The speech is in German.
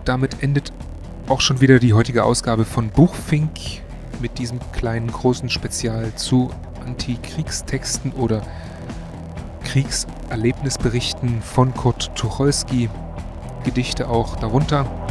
damit endet auch schon wieder die heutige Ausgabe von Buchfink mit diesem kleinen, großen Spezial zu Antikriegstexten oder Kriegserlebnisberichten von Kurt Tucholsky. Gedichte auch darunter.